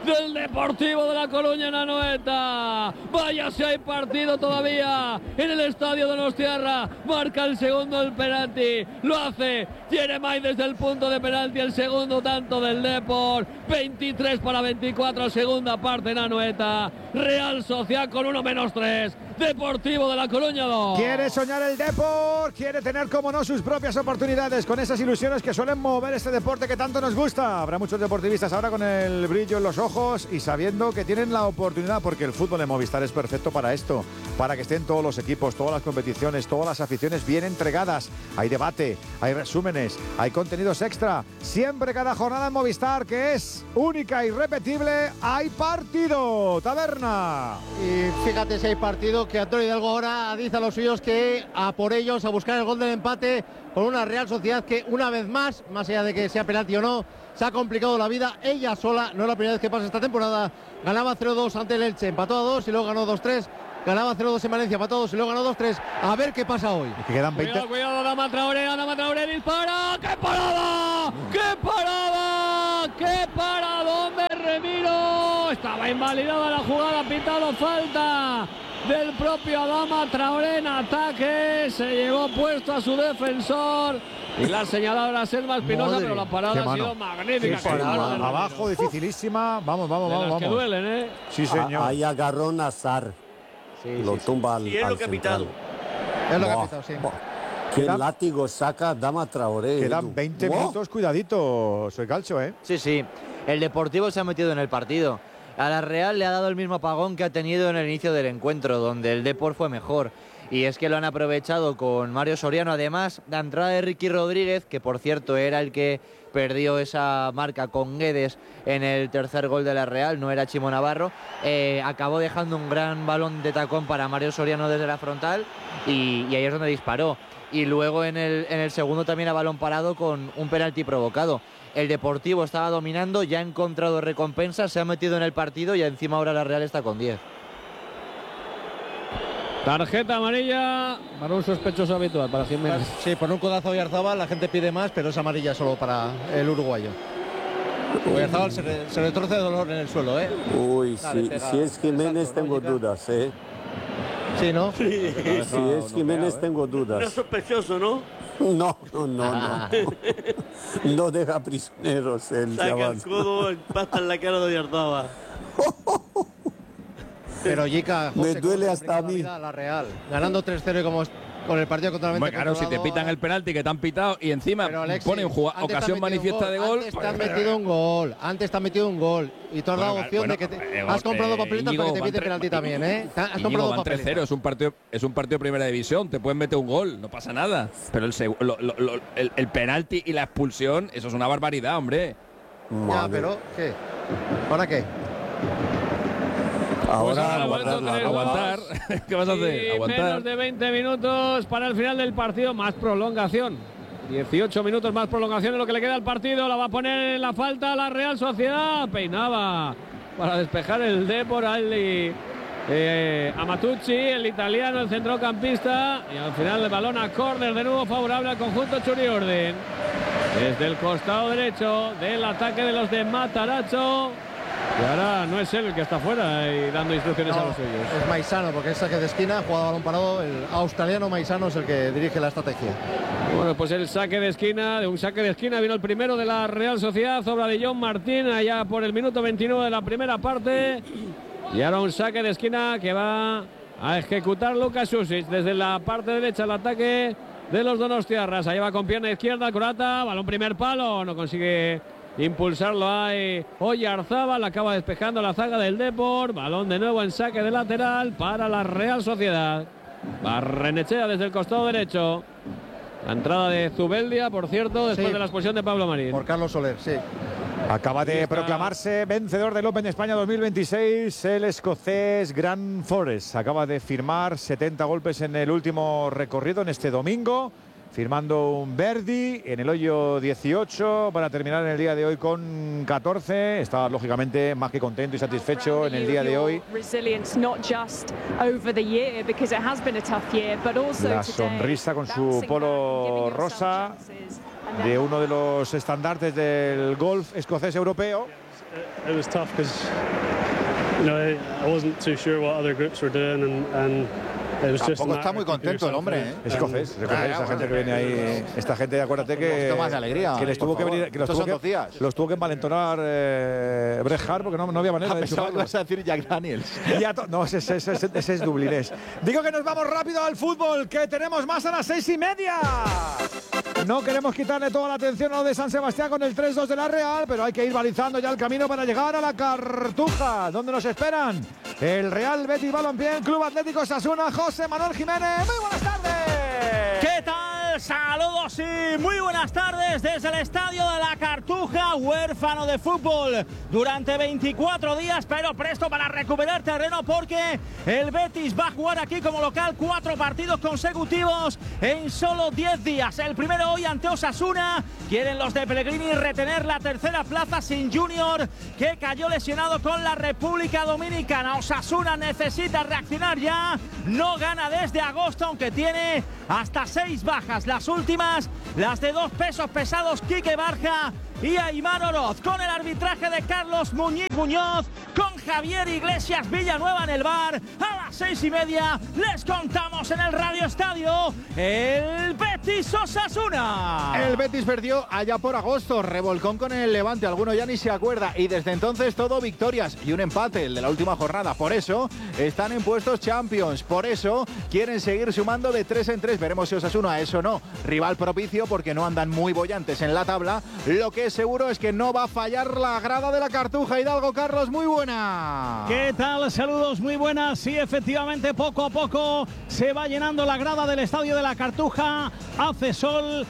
del Deportivo de La Coruña en Anoeta. Vaya si hay partido todavía en el estadio Donostiarra. Marca el segundo el penalti, lo hace Jeremai desde el punto de penalti, el segundo tanto del Depor. 23-24, segunda parte en Anoeta. Real Sociedad con 1-3. Deportivo de La Coruña 2. Quiere soñar el Depor, quiere tener, como no, sus propias oportunidades con esas ilusiones que suelen mover este deporte que tanto nos gusta. Habrá muchos deportivistas ahora con el brillo en los ojos y sabiendo que tienen la oportunidad, porque el fútbol de Movistar es perfecto para esto, para que estén todos los equipos, todas las competiciones, todas las aficiones bien entregadas. Hay debate, hay resúmenes, hay contenidos extra. Siempre, cada jornada en Movistar, que es única y irrepetible, hay partido. Taberna. Y fíjate si hay partido, que Antonio Hidalgo ahora dice a los suyos que a por ellos, a buscar el gol del empate con una Real Sociedad que una vez más allá de que sea penalti o no, se ha complicado la vida ella sola. No es la primera vez que pasa esta temporada. Ganaba 0-2 ante el Elche, empató a 2 y luego ganó 2-3. Ganaba 0-2 en Valencia, empató a 2 y luego ganó 2-3. A ver qué pasa hoy. Que quedan 20. Cuidado, Adama Traoré dispara. ¡Qué parada! ¡Qué parada! ¡Qué paradón de Remiro! Estaba invalidada la jugada, pitado falta del propio Adama Traoré en ataque. Se llevó puesto a su defensor y la ha señalado la Selva Espinosa, pero la parada ha sido magnífica. Abajo, dificilísima. Vamos. Que duelen, ¿eh? Sí, señor. Ahí agarró Nazar. Lo tumba al. Y es lo que ha pitado. Es lo que ha pitado, sí. Qué látigo saca Dama Traoré. Quedan 20 minutos, cuidadito, soy calcho, ¿eh? Sí. El Deportivo se ha metido en el partido. A la Real le ha dado el mismo apagón que ha tenido en el inicio del encuentro, donde el Depor fue mejor. Y es que lo han aprovechado con Mario Soriano. Además, la entrada de Ricky Rodríguez, que por cierto era el que perdió esa marca con Guedes en el tercer gol de la Real, no era Chimo Navarro, acabó dejando un gran balón de tacón para Mario Soriano desde la frontal y ahí es donde disparó. Y luego en el segundo también a balón parado con un penalti provocado. El Deportivo estaba dominando, ya ha encontrado recompensas, se ha metido en el partido y encima ahora la Real está con 10. Tarjeta amarilla para un sospechoso habitual, para Jiménez. Sí, por un codazo a Oyarzábal la gente pide más, pero es amarilla solo para el uruguayo. Oyarzábal se retorce de dolor en el suelo, ¿eh? Uy, si es Jiménez tengo dudas, ¿eh? Sí, ¿no? Sí. Si es Jiménez tengo dudas. Era sospechoso, ¿no? No. No deja prisioneros el Saca chaval. el codo, empasta en la cara de Oyarzábal. Pero Jica, José, me duele hasta a mí. La Real, ganando 3-0 y como con el partido totalmente claro, si te pitan el penalti que te han pitado y encima ponen ocasión manifiesta de gol. Antes te han metido un gol. Y tú has dado opción de que has comprado papeletas para que te pite penalti también, ¿eh? Has comprado van 3-0, es un partido de primera división, te pueden meter un gol, no pasa nada. Pero el penalti y la expulsión, eso es una barbaridad, hombre. Ya, pero ¿qué? ¿Ahora qué? Ahora aguantar. ¿Qué vas a hacer? Aguantar. Menos de 20 minutos para el final del partido, más prolongación. 18 minutos más prolongación de lo que le queda al partido. La va a poner en la falta la Real Sociedad. Peinaba para despejar el Depor Amatucci, el italiano, el centrocampista. Y al final el balón a córner, de nuevo favorable al conjunto Churiorden. Desde el costado derecho del ataque de los de Matarazzo. Y ahora no es él el que está fuera y dando instrucciones a los suyos. Es Maisano, porque es saque de esquina, jugada balón parado. El australiano Maisano es el que dirige la estrategia. Bueno, pues el saque de esquina, de un saque de esquina vino el primero de la Real Sociedad, obra de John Martín, allá por el minuto 29 de la primera parte. Y ahora un saque de esquina que va a ejecutar Lucas Susic desde la parte derecha, el ataque de los donostiarras. Ahí va con pierna izquierda, croata, balón primer palo, no consigue impulsarlo ahí Oyarzábal, acaba despejando la zaga del Depor, balón de nuevo en saque de lateral para la Real Sociedad. Barrenechea desde el costado derecho. La entrada de Zubeldia, por cierto, después de la expulsión de Pablo Marín. Por Carlos Soler, sí. Acaba de proclamarse vencedor del Open España 2026 el escocés Grant Forrest. Acaba de firmar 70 golpes en el último recorrido en este domingo. firmando un Verdi en el hoyo 18 para terminar en el día de hoy con 14. Está lógicamente más que contento y satisfecho en el día de hoy. La sonrisa con su polo rosa de uno de los estandartes del golf escocés europeo. It was tough because I wasn't too sure what other groups were doing and Tampoco está muy contento el hombre, ¿eh? Escocés, esta gente que viene ahí, esta gente, acuérdate que... Un poquito más de alegría. Que les tuvo que venir, que los tuvo que envalentonar Bret Hart porque no había manera de pensaba que ibas a decir Jack Daniels. No, ese es dublinés. Digo que nos vamos rápido al fútbol, que tenemos más a las 6:30. No queremos quitarle toda la atención a lo de San Sebastián con el 3-2 de la Real, pero hay que ir balizando ya el camino para llegar a la Cartuja, donde nos esperan el Real Betis Balompié, Club Atlético Osasuna. José Manuel Jiménez, muy buenas tardes. ¿Qué tal? Saludos y muy buenas tardes desde el estadio de la Cartuja, huérfano de fútbol durante 24 días, pero presto para recuperar terreno porque el Betis va a jugar aquí como local 4 partidos consecutivos en solo 10 días. El primero hoy ante Osasuna. Quieren los de Pellegrini retener la tercera plaza sin Junior, que cayó lesionado con la República Dominicana. Osasuna necesita reaccionar ya. No gana desde agosto, aunque tiene hasta 6 bajas. Las últimas, las de 2 pesos pesados, Quique Barja y Aimar Oroz, con el arbitraje de Carlos Muñoz, con Javier Iglesias Villanueva en el bar. A las 6:30 les contamos en el Radio Estadio el Betis Osasuna. El Betis perdió allá por agosto, revolcón con el Levante, alguno ya ni se acuerda, y desde entonces todo victorias y un empate, el de la última jornada. Por eso están en puestos Champions, por eso quieren seguir sumando de 3 en 3. Veremos si Osasuna es o no rival propicio, porque no andan muy bollantes en la tabla. Lo que es seguro es que no va a fallar la grada de la Cartuja. Hidalgo, Carlos, muy buena. ¿Qué tal? Saludos, muy buenas. Sí, efectivamente, poco a poco se va llenando la grada del estadio de la Cartuja. Hace sol,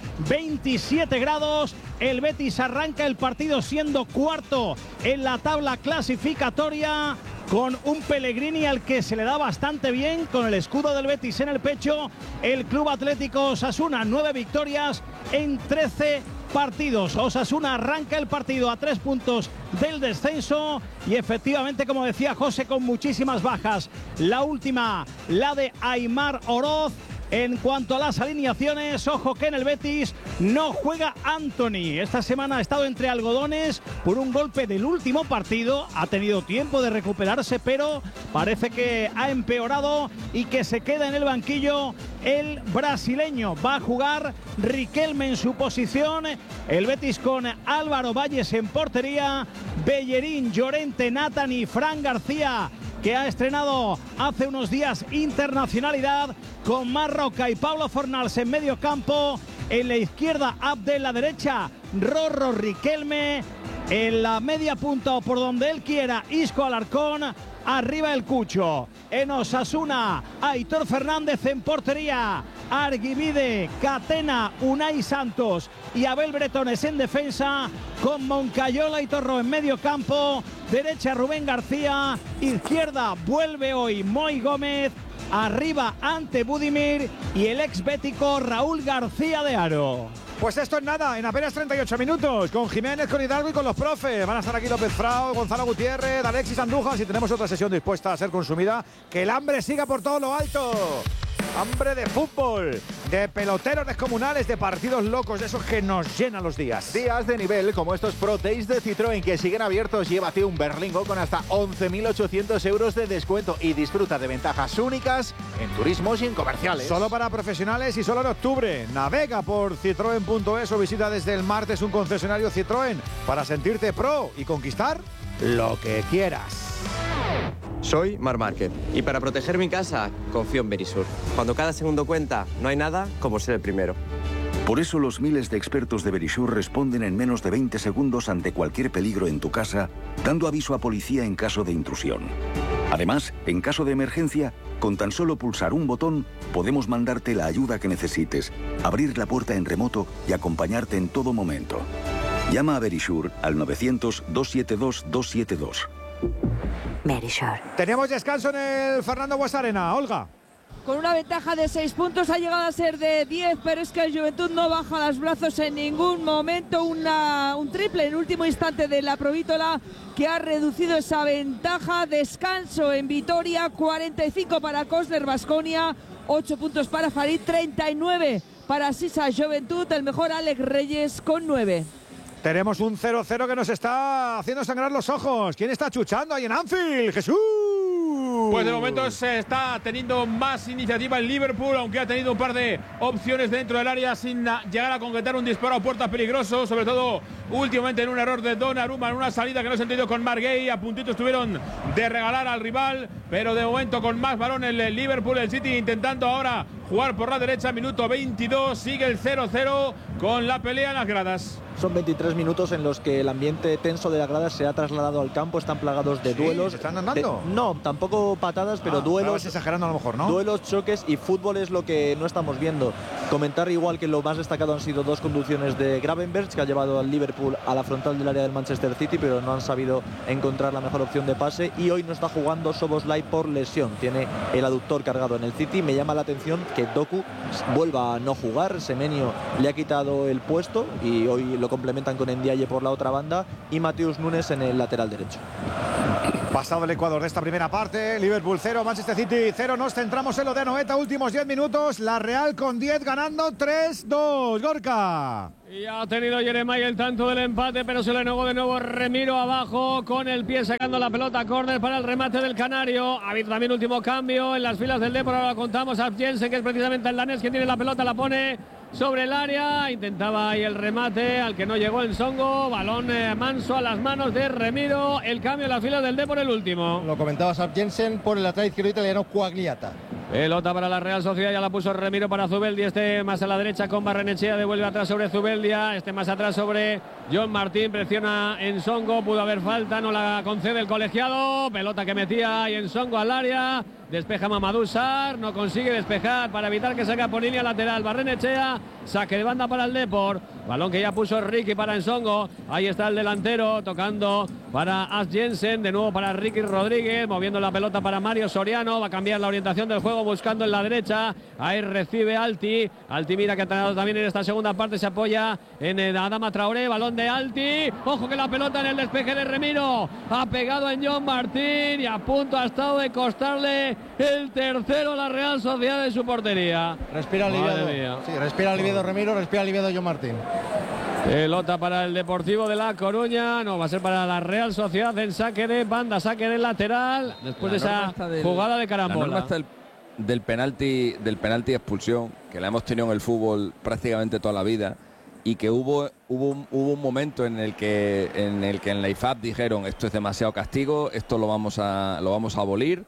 27 grados. El Betis arranca el partido siendo cuarto en la tabla clasificatoria, con un Pellegrini al que se le da bastante bien, con el escudo del Betis en el pecho. El Club Atlético Osasuna, 9 victorias en 13 partidos. Osasuna arranca el partido a 3 puntos del descenso y efectivamente, como decía José, con muchísimas bajas. La última, la de Aimar Oroz. En cuanto a las alineaciones, ojo que en el Betis no juega Anthony. Esta semana ha estado entre algodones por un golpe del último partido. Ha tenido tiempo de recuperarse, pero parece que ha empeorado y que se queda en el banquillo el brasileño. Va a jugar Riquelme en su posición. El Betis con Álvaro Valles en portería, Bellerín, Llorente, Nathan y Fran García, que ha estrenado hace unos días internacionalidad, con Marroca y Pablo Fornals en medio campo. En la izquierda, Abde, en la derecha, Rorro, Riquelme. En la media punta, o por donde él quiera, Isco, Alarcón. Arriba el Cucho. En Osasuna, Aitor Fernández en portería, Arguibide, Catena, Unai Santos y Abel Bretones en defensa, con Moncayola y Torro en medio campo. Derecha, Rubén García. Izquierda, vuelve hoy Moy Gómez. Arriba, ante Budimir y el ex bético Raúl García de Haro. Pues esto es nada, en apenas 38 minutos, con Jiménez, con Hidalgo y con los profes. Van a estar aquí López Frao, Gonzalo Gutiérrez, Alexis Andújar, y tenemos otra sesión dispuesta a ser consumida. Que el hambre siga por todo lo alto. Hambre de fútbol, de peloteros descomunales, de partidos locos, de esos que nos llenan los días. Días de nivel como estos Pro Days de Citroën, que siguen abiertos. Llévate un Berlingo con hasta 11.800 euros de descuento y disfruta de ventajas únicas en turismos y en comerciales. Solo para profesionales y solo en octubre. Navega por citroen.es o visita desde el martes un concesionario Citroën para sentirte pro y conquistar lo que quieras. Soy Marc Márquez y para proteger mi casa confío en Verisur. Cuando cada segundo cuenta, no hay nada como ser el primero. Por eso los miles de expertos de Verisur responden en menos de 20 segundos ante cualquier peligro en tu casa, dando aviso a policía en caso de intrusión. Además, en caso de emergencia, con tan solo pulsar un botón, podemos mandarte la ayuda que necesites, abrir la puerta en remoto y acompañarte en todo momento. Llama a Verisur al 900-272-272. Teníamos descanso en el Fernando Buesa Arena. Olga. con una ventaja de 6 puntos, ha llegado a ser de 10, pero es que el Juventud no baja los brazos en ningún momento. Un triple en último instante de la Provítola que ha reducido esa ventaja. Descanso en Vitoria, 45 para Cosler Baskonia, 8 puntos para Farid, 39 para Sisa Juventud, el mejor Alex Reyes con 9. Tenemos un 0-0 que nos está haciendo sangrar los ojos. ¿Quién está chuchando ahí en Anfield? ¡Jesús! Pues de momento se está teniendo más iniciativa el Liverpool, aunque ha tenido un par de opciones dentro del área sin llegar a concretar un disparo a puerta peligroso, sobre todo últimamente en un error de Donnarumma, en una salida que no se entendió con Marc Guéhi. A puntito estuvieron de regalar al rival, pero de momento con más balón el Liverpool. El City intentando ahora jugar por la derecha, minuto 22, sigue el 0-0 con la pelea en las gradas. Son 23 minutos en los que el ambiente tenso de la grada se ha trasladado al campo, están plagados de duelos. ¿Se están andando? No, tampoco patadas, pero duelos. Estabas exagerando a lo mejor, ¿no? Duelos, choques y fútbol es lo que no estamos viendo. Comentar igual que lo más destacado han sido 2 conducciones de Gravenberch, que ha llevado al Liverpool a la frontal del área del Manchester City, pero no han sabido encontrar la mejor opción de pase. Y hoy no está jugando Szoboszlai por lesión, tiene el aductor cargado en el City. Me llama la atención que Doku vuelva a no jugar. Semenyo le ha quitado el puesto y hoy lo complementan con Ndiaye por la otra banda y Mateus Nunes en el lateral derecho. Pasado el Ecuador de esta primera parte, Liverpool 0, Manchester City 0. Nos centramos en lo de Anoeta, últimos 10 minutos. La Real con 10 ganando 3-2. Gorka. Y ha tenido Jeremai el tanto del empate, pero se le negó de nuevo Remiro abajo con el pie sacando la pelota. Córner para el remate del Canario. Ha habido también último cambio en las filas del Depor. Ahora contamos a Jensen, que es precisamente el danés que tiene la pelota, la pone sobre el área. Intentaba ahí el remate al que no llegó en Songo. Balón manso a las manos de Remiro. El cambio en las filas del Depor, el último. Lo comentaba Sarp Jensen por el lateral izquierdo italiano Quagliata. Pelota para la Real Sociedad, ya la puso Remiro para Zubeldia, este más a la derecha con Barrenechea, devuelve atrás sobre Zubeldia, este más atrás sobre John Martín, presiona en Songo, pudo haber falta, no la concede el colegiado, pelota que metía en Songo al área, despeja Mamadou Sarr, no consigue despejar para evitar que salga por línea lateral Barrenechea, saque de banda para el Depor, balón que ya puso Ricky para Ensongo, ahí está el delantero tocando para As Jensen, de nuevo para Ricky Rodríguez, moviendo la pelota para Mario Soriano, va a cambiar la orientación del juego buscando en la derecha, ahí recibe Alti mira que ha tenido también en esta segunda parte, se apoya en Adama Traoré, balón de Alti, ojo que la pelota en el despeje de Remiro, ha pegado en John Martín y a punto ha estado de costarle el tercero a la Real Sociedad de su portería. Respira aliviado, sí, respira aliviado Remiro, respira aliviado John Martín. Pelota para el Deportivo de La Coruña, no, va a ser para la Real Sociedad en saque de banda, saque del lateral, después de esa jugada de carambola. La norma está del penalti expulsión, que la hemos tenido en el fútbol prácticamente toda la vida, y que hubo un momento en el que en la IFAB dijeron esto es demasiado castigo, esto lo vamos a abolir.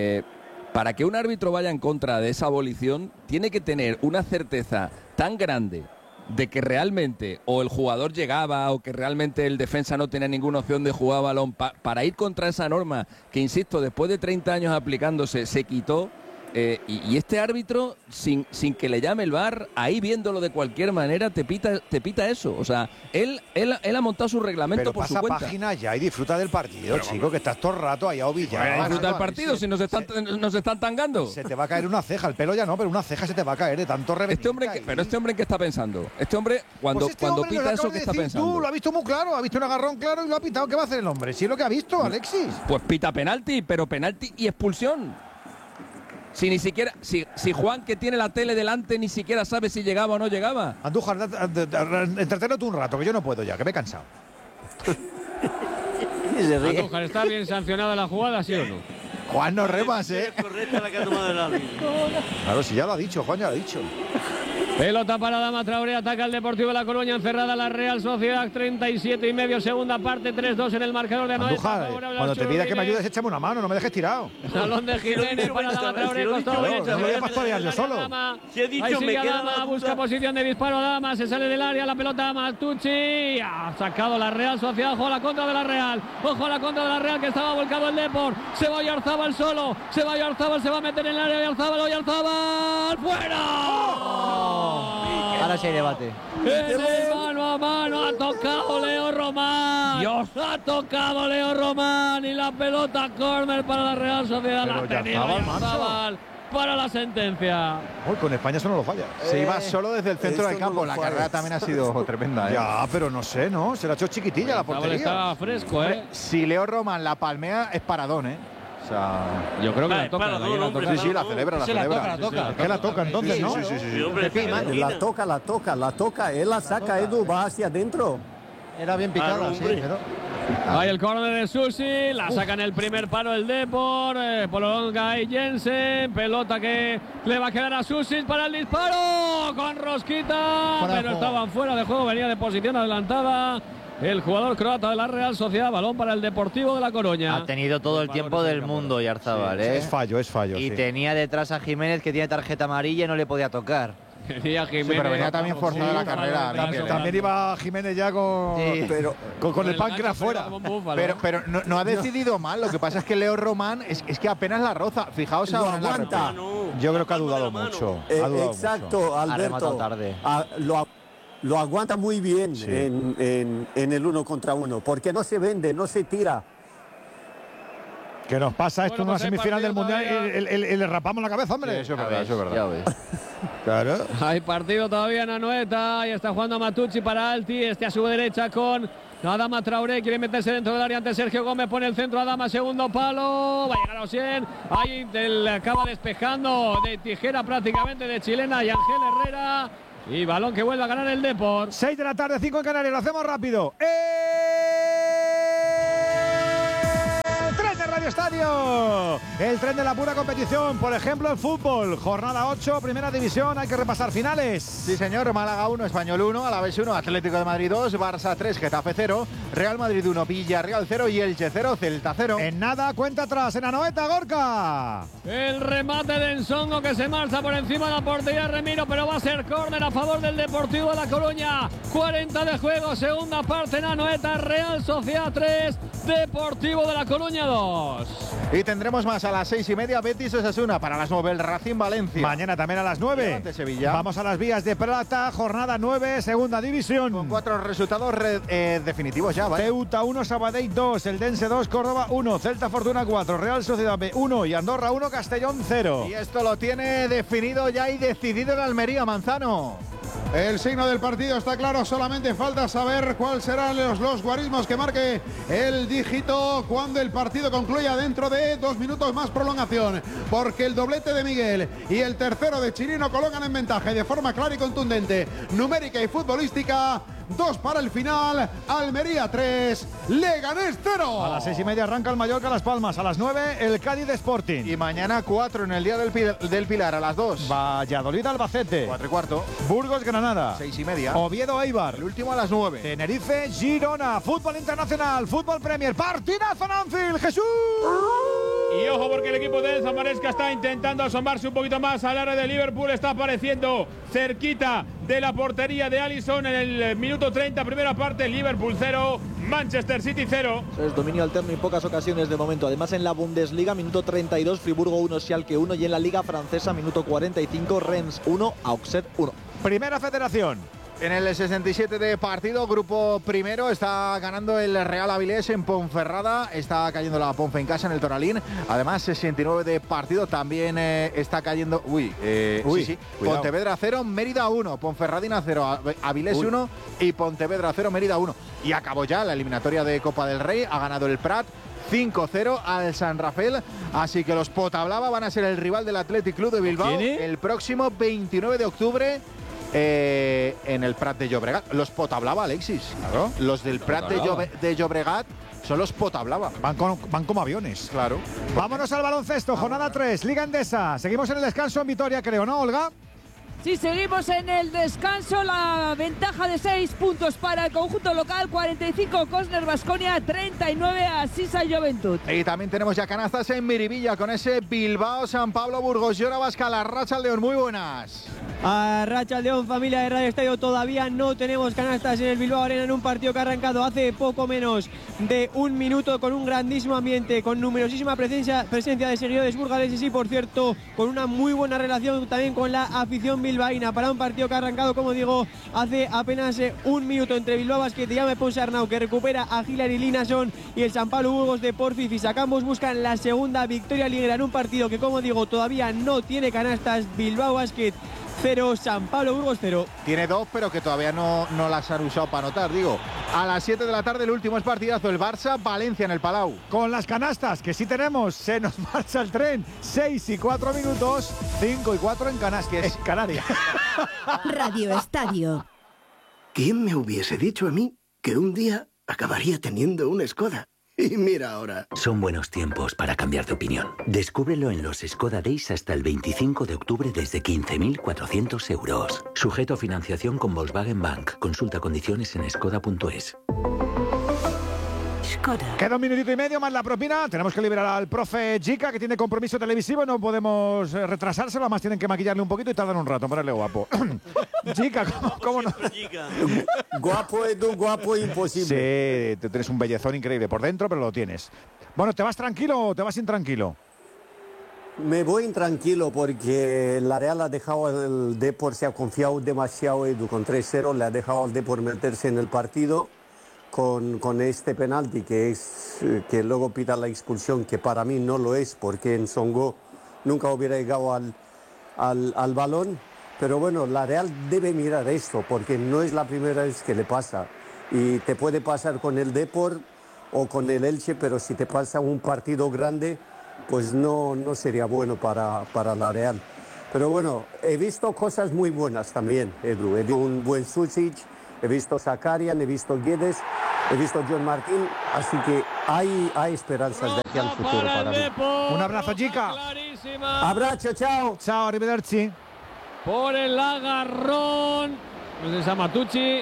Para que un árbitro vaya en contra de esa abolición, tiene que tener una certeza tan grande de que realmente o el jugador llegaba o que realmente el defensa no tenía ninguna opción de jugar balón para ir contra esa norma que, insisto, después de 30 años aplicándose se quitó. Y este árbitro, sin que le llame el VAR, ahí viéndolo de cualquier manera, te pita eso. O sea, él ha montado su reglamento por su cuenta. Pero pasa página ya y disfruta del partido, chico, que estás todo el rato ahí a ovillar. Disfruta del partido, si nos están tangando. Se te va a caer una ceja, el pelo ya no, pero una ceja se te va a caer de tanto reventar. Pero este hombre, ¿en qué está pensando? Este hombre, cuando pita eso, ¿qué está pensando? Tú lo has visto muy claro, ha visto un agarrón claro y lo ha pitado. ¿Qué va a hacer el hombre? Sí es lo que ha visto, Alexis. Pues pita penalti, pero penalti y expulsión. Si ni siquiera, si Juan, que tiene la tele delante, ni siquiera sabe si llegaba o no llegaba. Andújar, entreténlo tú un rato, que yo no puedo ya, que me he cansado. Andújar, ¿está bien sancionada la jugada, sí o no? Juan, no remas, Correcta la que ha tomado el árbitro. Claro, si ya lo ha dicho, Juan ya lo ha dicho. Pelota para Adama Traoré, ataca el Deportivo de La Coruña, encerrada la Real Sociedad, 37 y medio, segunda parte, 3-2 en el marcador de Anoeta. Cuando te pida que me ayudes, échame una mano, no me dejes tirado. Balón de Jiménez para Adama Traoré, costado derecho. No me dejes pastorear yo solo. Ahí sigue Adama, busca posición de disparo Adama, se sale del área, la pelota Matucci, ha sacado la Real Sociedad, ojo a la contra de la Real, ojo a la contra de la Real, que estaba volcado el Depor, se va Oyarzábal solo, se va a meter en el área, Oyarzábal, ¡fuera! Ahora sí hay debate. En el mano a mano ha tocado Leo Román. Dios. Ha tocado Leo Román y la pelota córner para la Real Sociedad. Pero la ha tenido Oyarzábal. para la sentencia. Uy, con España eso no lo falla. Se iba solo desde el centro del campo. La carrera también ha sido tremenda. Ya, pero no sé, ¿no? Se la ha hecho chiquitilla la portería. Está fresco, ¿eh? Si Leo Roman la palmea, es paradón, ¿eh? O sea, yo creo que la toca. Sí, la celebra, la celebra. ¿Qué la toca entonces, no? Sí. La toca. Él la saca, Edu, va hacia adentro. Era bien picada, sí, pero... Ahí el córner de Susi, la saca en el primer palo el Depor, prolonga y Jensen, pelota que le va a quedar a Susi para el disparo, con rosquita, pero estaban fuera de juego, venía de posición adelantada. El jugador croata de la Real Sociedad, balón para el Deportivo de La Coruña. Ha tenido todo el tiempo del mundo Yarzabal, ¿eh? Es fallo. Y tenía detrás a Jiménez, que tiene tarjeta amarilla y no le podía tocar. Venía Jiménez, pero venía también forzada la carrera. También iba Jiménez ya con el páncreas fuera. Pero no ha decidido mal. Lo que pasa es que Leo Román es que apenas la roza. Fijaos ahora en la aguanta. Yo creo que ha dudado mucho. Exacto, Alberto. Lo aguanta muy bien en el 1 contra 1, porque no se vende, no se tira. Que nos pasa esto en una semifinal del Mundial y le rapamos la cabeza, hombre. Sí, eso es verdad, eso es verdad. Ya ves. Claro. Hay partido todavía en Anoeta. Ahí está jugando Matucci para Alti. A su derecha con Adama Traoré. Quiere meterse dentro del área ante Sergio Gómez. Pone el centro Adama, segundo palo. Va a llegar a Osien. Ahí acaba despejando de tijera prácticamente de chilena y Ángel Herrera. Y balón que vuelve a ganar el Depor. 6 de la tarde, 5 en Canarias. Lo hacemos rápido. Tren de Radio Estadio, el tren de la pura competición, por ejemplo el fútbol, jornada 8, primera división, hay que repasar finales. Sí señor, Málaga 1, Español 1, Alavés 1, Atlético de Madrid 2, Barça 3, Getafe 0, Real Madrid 1, Villarreal 0 y Elche 0, Celta 0. En nada, cuenta atrás, en Anoeta, Gorka. El remate de Ensongo que se marcha por encima de la portería de Remiro, pero va a ser córner a favor del Deportivo de La Coruña. 40 de juego, segunda parte en Anoeta, Real Sociedad 3, Deportivo de La Coruña 2. Y tendremos más a las 6:30, Betis Osasuna, para las 9 el Racing Valencia. Mañana también a las 9. Sevilla. Vamos a las vías de plata, jornada 9, segunda división. Con 4 resultados definitivos ya, ¿vale? Ceuta 1, Sabadell 2, Eldense 2, Córdoba 1, Celta Fortuna 4, Real Sociedad B 1 y Andorra 1, Castellón 0. Y esto lo tiene definido ya y decidido en Almería, Manzano. El signo del partido está claro, solamente falta saber cuáles serán los guarismos que marque el dígito cuando el partido concluya dentro de 2 minutos más prolongación, porque el doblete de Miguel y el tercero de Chirino colocan en ventaja y de forma clara y contundente, numérica y futbolística. 2 para el final, Almería 3, Leganés 0. A las 6:30 arranca el Mallorca Las Palmas, a las 9 el Cádiz Sporting. Y mañana 4 en el Día del Pilar, a las 2. Valladolid Albacete. 4:15. Burgos Granada. 6:30. Oviedo Eibar. El último a las 9. Tenerife Girona. Fútbol internacional, fútbol Premier. Partidazo en Anfield, Jesús. Y ojo porque el equipo de Enzo Maresca está intentando asomarse un poquito más al área de Liverpool. Está apareciendo cerquita de la portería de Alisson en el minuto 30, primera parte. Liverpool 0, Manchester City 0. Es dominio alterno y pocas ocasiones de momento. Además en la Bundesliga, minuto 32, Friburgo 1, Schalke 1. Y en la Liga Francesa, minuto 45, Rennes 1, Auxerre 1. Primera Federación. En el 67 de partido, grupo primero, está ganando el Real Avilés en Ponferrada, está cayendo la Ponfe en casa en el Toralín. Además, 69 de partido, también está cayendo... sí. Pontevedra 0, Mérida 1, Ponferradina 0, Avilés 1 y Pontevedra 0, Mérida 1. Y acabó ya la eliminatoria de Copa del Rey, ha ganado el Prat 5-0 al San Rafael, así que los Potablava van a ser el rival del Athletic Club de Bilbao el próximo 29 de octubre. En el Prat de Llobregat. Los Potablava, Alexis. Claro. Los del Prat de Llobregat son los Potablava. Van como aviones. Claro. Vámonos al baloncesto, jornada 3, Liga Endesa. Seguimos en el descanso en Vitoria, creo, ¿no, Olga? Sí, seguimos en el descanso, la ventaja de 6 puntos para el conjunto local, 45 Cosner Baskonia, 39 a Sisa Juventud. Y también tenemos ya canastas en Miribilla con ese Bilbao, San Pablo, Burgos, Llora Vasca, la Racha León. Muy buenas. A Racha León, familia de Radio Estadio, todavía no tenemos canastas en el Bilbao Arena en un partido que ha arrancado hace poco menos de 1 minuto con un grandísimo ambiente, con numerosísima presencia de seguidores burgaleses y, por cierto, con una muy buena relación también con la afición bilbaína para un partido que ha arrancado, como digo, hace apenas un minuto entre Bilbao Basket y Jaume Ponsarnau, que recupera a Hilary Linason, y el San Pablo Burgos de Porfi Fisac. Ambos buscan la segunda victoria liguera en un partido que, como digo, todavía no tiene canastas. Bilbao Basket 0, San Pablo Burgos 0. Tiene 2, pero que todavía no las han usado para anotar, digo. A las 7 de la tarde el último es partidazo, el Barça-Valencia en el Palau. Con las canastas, que sí tenemos, se nos marcha el tren. 6 y 4 minutos, 5 y 4 en Canarias. Radio Estadio. ¿Quién me hubiese dicho a mí que un día acabaría teniendo un Skoda? Y mira ahora. Son buenos tiempos para cambiar de opinión. Descúbrelo en los Skoda Days hasta el 25 de octubre desde 15.400 euros. Sujeto a financiación con Volkswagen Bank. Consulta condiciones en skoda.es. Queda un minutito y medio más la propina. Tenemos que liberar al profe Jica, que tiene compromiso televisivo. No podemos retrasárselo, además tienen que maquillarle un poquito y tardan un rato en ponerle guapo. Jica, ¿cómo no? Guapo, Edu, guapo imposible. Sí, tú tienes un bellezón increíble por dentro, pero lo tienes. Bueno, ¿te vas tranquilo o te vas intranquilo? Me voy intranquilo porque la Real ha dejado el Depor, se ha confiado demasiado, Edu, con 3-0, le ha dejado al Depor meterse en el partido con este penalti que luego pita la expulsión, que para mí no lo es, porque en Songo nunca hubiera llegado al balón. Pero bueno, la Real debe mirar esto, porque no es la primera vez que le pasa. Y te puede pasar con el Depor o con el Elche, pero si te pasa un partido grande, pues no sería bueno para la Real. Pero bueno, he visto cosas muy buenas también, Edu. He visto un buen Susic, he visto Zakarian, he visto Guedes, he visto John Martín, así que hay esperanzas de aquí al futuro para mí. Un abrazo, Jica. Abrazo, chao. Chao, arrivederci. Por el agarrón, no sé si es a Matucci,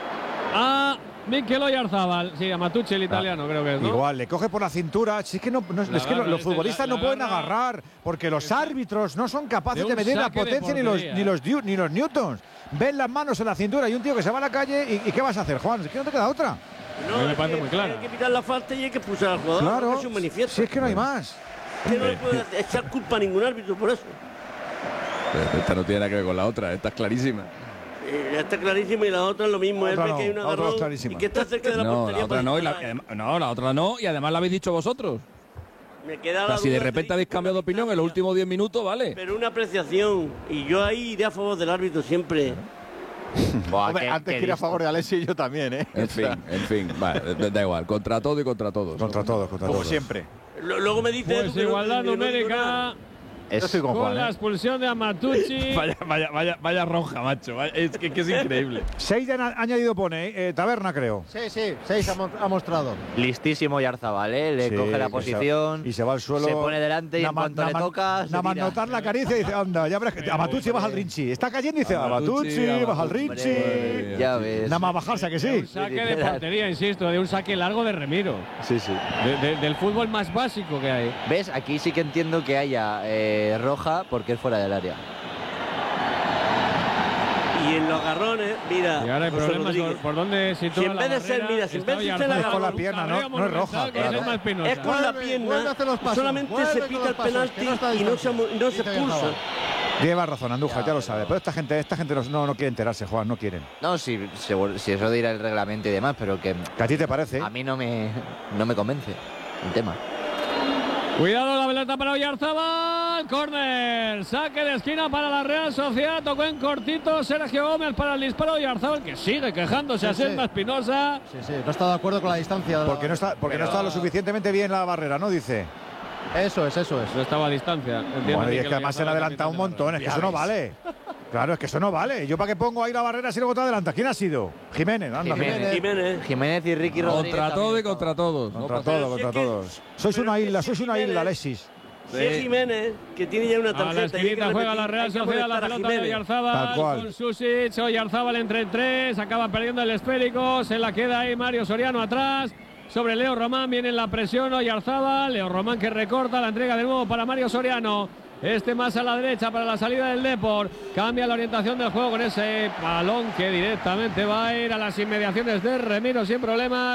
a Mikel Oyarzabal. Sí, a Matucci, el italiano, creo que es, ¿no? Igual, le coge por la cintura. Si es que, es que los futbolistas no pueden agarrar, porque los árbitros no son capaces de medir la potencia ni los newtons. Ven las manos en la cintura y un tío que se va a la calle, ¿y qué vas a hacer, Juan? Es que no te queda otra. No, me parece muy claro. Hay que pitar la falta y hay que expulsar al jugador. Claro, es un manifiesto. Si es que no hay más. Que no le puede echar culpa a ningún árbitro por eso. Esta no tiene nada que ver con la otra, esta es clarísima. Está clarísima y la otra es lo mismo. Es que hay un agarrón y que está cerca de la portería. La otra no, la otra no, y además la habéis dicho vosotros. Me queda la si de repente habéis cambiado de opinión en los últimos 10 minutos, vale. Pero una apreciación, y yo ahí iré a favor del árbitro siempre. Hombre, antes que ir a favor de Alessi, yo también, ¿eh? En fin, vale, da igual, contra todo y contra todos. Contra todos. Como siempre. Luego me dice pues igualdad numérica. Con la expulsión de Amatucci. Vaya roja, macho. Es que es increíble. 6 de añadido pone, Taberna, creo. Sí, 6 ha mostrado. Listísimo Oyarzabal, le coge la posición. Y se va al suelo. Se pone delante y en cuanto le toca. Nada más notar la caricia y dice, anda, ya verás que Amatucci baja al Rinchi. Está cayendo y dice, Amatucci, baja al Rinchi. Ya ves. Nada más bajarse, que sí. Un saque de portería, insisto, de un saque largo de Remiro. Sí. Del fútbol más básico que hay. ¿Ves? Aquí sí que entiendo que haya roja porque es fuera del área. Y en los agarrones, mira. Y ahora hay problemas por dónde sitúa si en vez de ser, mira, si en vez de ser es con la pierna, no es roja. Es con la pierna. Solamente se pita el penalti y no se expulsa. Lleva razón, Andújar, ya lo sabe. Pero esta gente no quiere enterarse, Juan, no quieren. No, si eso dirá el reglamento y demás, pero que ¿a ti te parece? A mí no me convence el tema. Cuidado la pelota para Oyarzabal, córner, saque de esquina para la Real Sociedad, tocó en cortito Sergio Gómez para el disparo de Oyarzabal, que sigue quejándose a Selma Espinosa. Sí, no está de acuerdo con la distancia. Porque no está lo suficientemente bien la barrera, ¿no? Dice. Eso es. No estaba a distancia. Bueno, y es que además se le ha adelantado un montón, es que eso no vale. Claro, es que eso no vale. ¿Yo para qué pongo ahí la barrera si luego te adelanta? ¿Quién ha sido? Jiménez, anda. Jiménez y Ricky Rodríguez. Contra todo y contra todos. Contra todos. Sois una isla, Alexis. Sí. Jiménez, que tiene ya una tarjeta. A la esquinita juega la Real Sociedad, la pelota de Oyarzabal con Susic. Oyarzabal entre 3, acaba perdiendo el esférico. Se la queda ahí Mario Soriano atrás. Sobre Leo Román viene la presión Oyarzabal. Leo Román que recorta, la entrega de nuevo para Mario Soriano. Más a la derecha para la salida del Depor. Cambia la orientación del juego con ese balón que directamente va a ir a las inmediaciones de Remiro sin problemas.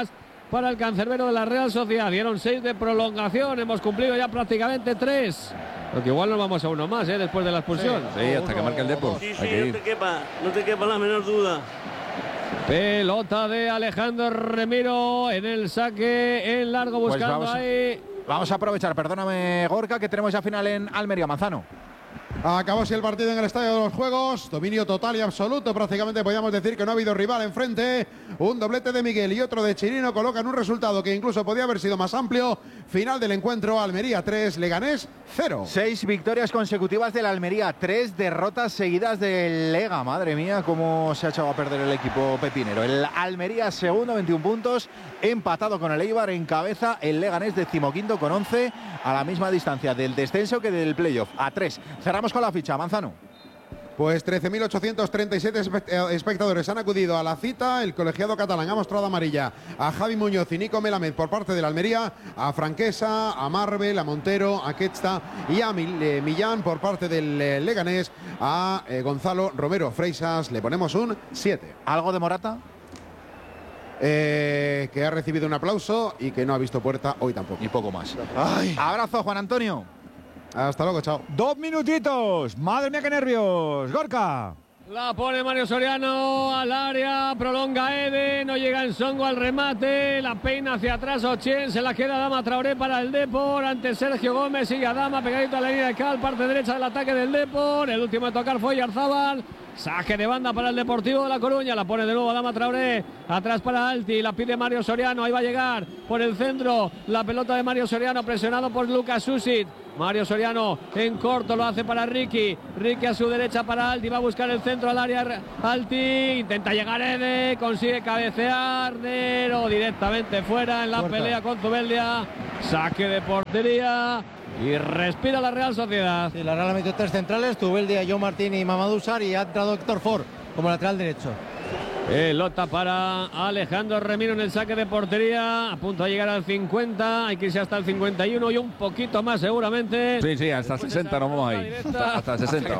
para el cancerbero de la Real Sociedad. Dieron 6 de prolongación, hemos cumplido ya prácticamente 3. Porque igual nos vamos a uno más, después de la expulsión. Sí, hasta que marque el Depor. Sí, no te quepa la menor duda. Pelota de Alejandro Remiro en el saque en largo, buscando pues ahí. Vamos a aprovechar, perdóname Gorka, que tenemos ya final en Almería. Manzano. Acabó así el partido en el Estadio de los Juegos, dominio total y absoluto, prácticamente podríamos decir que no ha habido rival enfrente. Un doblete de Miguel y otro de Chirino colocan un resultado que incluso podía haber sido más amplio. Final del encuentro, Almería 3, Leganés 0. 6 victorias consecutivas del Almería, 3 derrotas seguidas del Lega. Madre mía, cómo se ha echado a perder el equipo pepinero. El Almería segundo, 21 puntos, empatado con el Eibar en cabeza. El Leganés 15º con 11, a la misma distancia del descenso que del playoff, a 3. Cerramos con la ficha, Manzano. Pues 13.837 espectadores han acudido a la cita. El colegiado catalán ha mostrado amarilla a Javi Muñoz y Nico Melamed por parte de la Almería, a Franquesa, a Marvel, a Montero, a Quetsta y a Millán por parte del Leganés, a Gonzalo Romero Freisas. Le ponemos un 7. ¿Algo de Morata? Que ha recibido un aplauso y que no ha visto puerta hoy tampoco. Y poco más. Ay. Abrazo, Juan Antonio. Hasta luego, chao. 2 minutitos. Madre mía, qué nervios. Gorka. La pone Mario Soriano al área, prolonga Ede, no llega en Songo al remate, la peina hacia atrás Ochén, se la queda Adama Traoré para el Depor, ante Sergio Gómez, sigue Adama pegadito a la línea de cal, parte derecha del ataque del Depor, el último a tocar fue Yarzábal. Saque de banda para el Deportivo de La Coruña, la pone de nuevo Adama Traoré, atrás para Alti, la pide Mario Soriano, ahí va a llegar por el centro, la pelota de Mario Soriano presionado por Lucas Susic. Mario Soriano en corto lo hace para Ricky a su derecha para Alti, va a buscar el centro al área Alti, intenta llegar Ede, consigue cabecear, pero directamente fuera en la pelea con Zubeldia, saque de portería. Y respira la Real Sociedad. Sí, la Real ha metido 3 centrales, Zubeldia, João Martín y Mamadou Sarr, y ha entrado Héctor Ford como lateral derecho. Pelota para Alejandro Remiro en el saque de portería, a punto de llegar al 50, hay que irse hasta el 51 y un poquito más seguramente. Sí, hasta el 60 nos vamos ahí. Hasta el 60.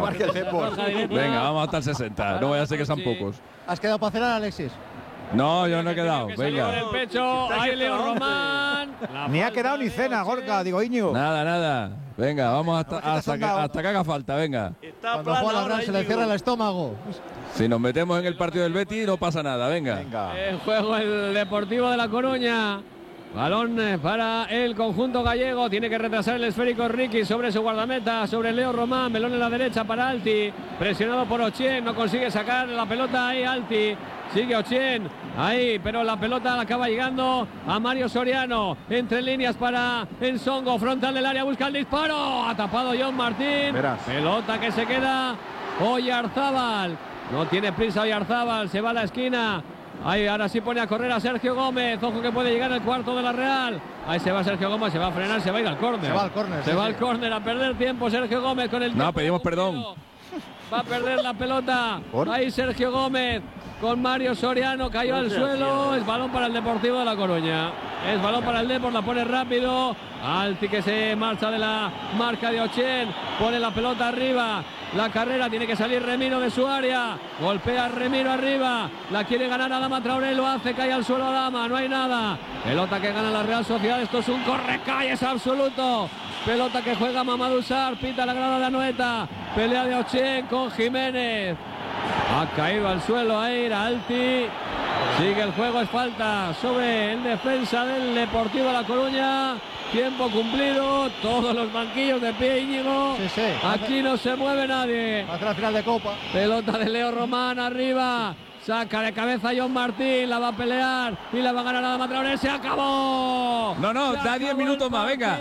Venga, vamos hasta el 60, no voy a ser que sean pocos. ¿Has quedado para cenar, Alexis? No, yo no he quedado. Venga. El pecho, ahí Leo Román. Ni ha quedado ni cena, Gorka, digo, Íñigo. Nada. Venga, vamos hasta que haga falta, venga. Cuando juega la Real se le cierra el estómago. Si nos metemos en el partido del Betis, no pasa nada, venga. En juego el Deportivo de La Coruña. Balón para el conjunto gallego. Tiene que retrasar el esférico Ricky sobre su guardameta, sobre Leo Román. Melón en la derecha para Alti. Presionado por Ochén. No consigue sacar la pelota ahí Alti. Sigue Ochén. Ahí, pero la pelota acaba llegando a Mario Soriano. Entre líneas para Ensongo. Frontal del área. Busca el disparo. Ha tapado João Martín. Verás. Pelota que se queda Oyarzábal. No tiene prisa Oyarzábal. Se va a la esquina. Ahí, ahora sí pone a correr a Sergio Gómez. Ojo que puede llegar el cuarto de la Real. Ahí se va Sergio Gómez, se va a frenar, se va a ir al córner. Se va al córner. Se va al córner a perder tiempo Sergio Gómez con el... No, pedimos perdón. Va a perder la pelota. Ahí Sergio Gómez con Mario Soriano. Cayó al suelo. Es balón para el Deportivo de La Coruña. Es balón para el Depor, la pone rápido. Alti que se marcha de la marca de Ochén. Pone la pelota arriba. La carrera, tiene que salir Remiro de su área. Golpea Remiro arriba. La quiere ganar Adama Traoré, lo hace, cae al suelo Adama, no hay nada. Pelota que gana la Real Sociedad, esto es un correcalles absoluto. Pelota que juega Mamadou Sarr, pita la grada de Anoeta. Pelea de Ochén con Jiménez. Ha caído al suelo ahí Alti. Sigue el juego, es falta sobre el defensa del Deportivo de La Coruña. Tiempo cumplido, todos los banquillos de pie, Íñigo. Sí. Aquí no se mueve nadie. Hasta la final de Copa. Pelota de Leo Román arriba. Saca de cabeza a João Martín, la va a pelear y la va a ganar Adama Traoré. ¡Se acabó! No, da 10 minutos más, venga.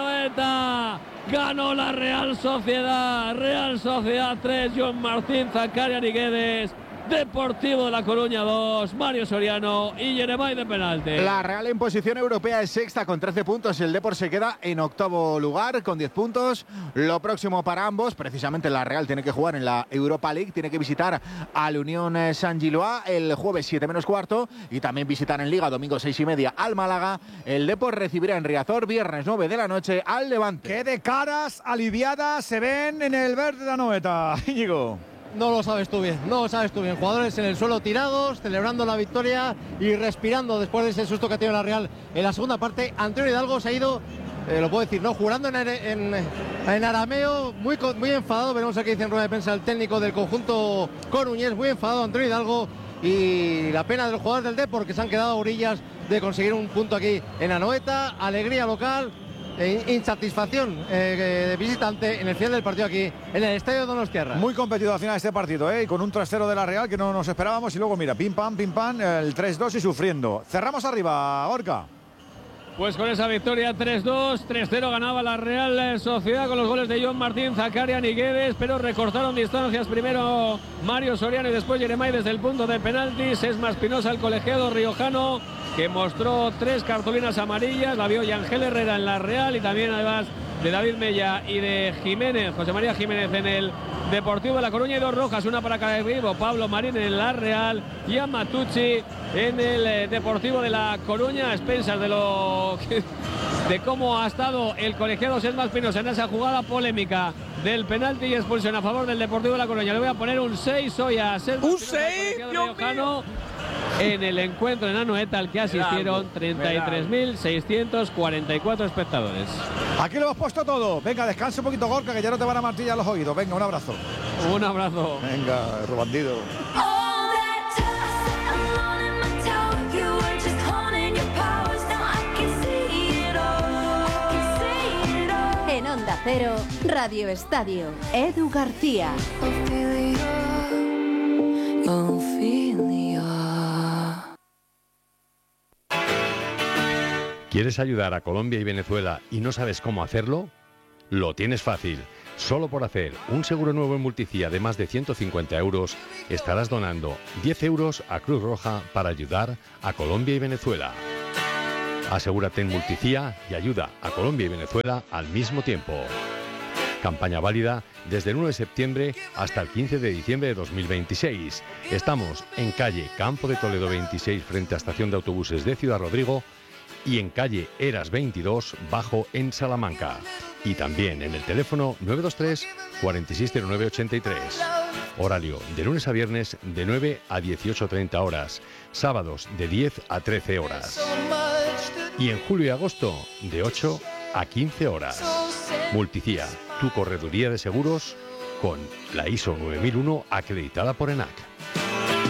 Ganó la Real Sociedad. Real Sociedad 3, João Martín, Zaccaria Niguedes. Deportivo de La Coruña 2, Mario Soriano y Jeremai de penalti. La Real en posición europea es sexta con 13 puntos. El Depor se queda en octavo lugar con 10 puntos. Lo próximo para ambos, precisamente la Real tiene que jugar en la Europa League, tiene que visitar al Unión Saint-Gilloise el jueves 7 menos cuarto y también visitar en Liga domingo 6:30 al Málaga. El Depor recibirá en Riazor viernes 9 de la noche al Levante. Qué de caras aliviadas se ven en el verde de Anoeta, Íñigo. no lo sabes tú bien, no lo sabes tú bien. Jugadores en el suelo tirados, celebrando la victoria y respirando después de ese susto que ha tenido la Real en la segunda parte. Antonio Hidalgo se ha ido, lo puedo decir, ¿no? Jurando en arameo, muy enfadado. Veremos aquí dice en rueda de prensa el técnico del conjunto coruñés, muy enfadado Antonio Hidalgo. Y la pena de los jugadores del Depor que se han quedado a orillas de conseguir un punto aquí en Anoeta. Alegría local, insatisfacción de visitante en el final del partido aquí en el estadio de Donostiarra. Muy competido al final este partido, y con un trasero de la Real que no nos esperábamos. Y luego mira, pim pam, el 3-2 y sufriendo. Cerramos arriba, Gorka. Pues con esa victoria 3-2, 3-0 ganaba la Real Sociedad con los goles de John Martín, Zakarian y Guedes, pero recortaron distancias primero Mario Soriano y después Jeremai desde el punto de penalti. Sesma Espinosa, el colegiado riojano, que mostró 3 cartulinas amarillas, la vio Yangel Herrera en la Real y también además de David Mella y de Jiménez, José María Jiménez en el Deportivo de La Coruña, y 2 rojas, una para Carabibo, Pablo Marín en la Real y a Matucci en el Deportivo de La Coruña, a expensas de cómo ha estado el colegiado Sesma Espinosa en esa jugada polémica del penalti y expulsión a favor del Deportivo de La Coruña. Le voy a poner un 6 hoy a Sesma Espinosa, riojano, en el encuentro en Anoeta al que asistieron 33.644 espectadores. Aquí lo hemos puesto todo. Venga, descansa un poquito, Gorka, que ya no te van a martillar los oídos. Venga, un abrazo. Un abrazo. Venga, Robandido. En Onda Cero, Radio Estadio, Edu García. ¿Quieres ayudar a Colombia y Venezuela y no sabes cómo hacerlo? Lo tienes fácil. Solo por hacer un seguro nuevo en Multicía de más de 150 euros, estarás donando 10 euros a Cruz Roja para ayudar a Colombia y Venezuela. Asegúrate en Multicía y ayuda a Colombia y Venezuela al mismo tiempo. Campaña válida desde el 1 de septiembre hasta el 15 de diciembre de 2026. Estamos en calle Campo de Toledo 26 frente a Estación de Autobuses de Ciudad Rodrigo y en calle Eras 22 bajo en Salamanca. Y también en el teléfono 923 460983. Horario de lunes a viernes de 9 a 18:30 horas. Sábados de 10 a 13 horas. Y en julio y agosto de 8 a 15 horas. Multicía, tu correduría de seguros con la ISO 9001 acreditada por ENAC.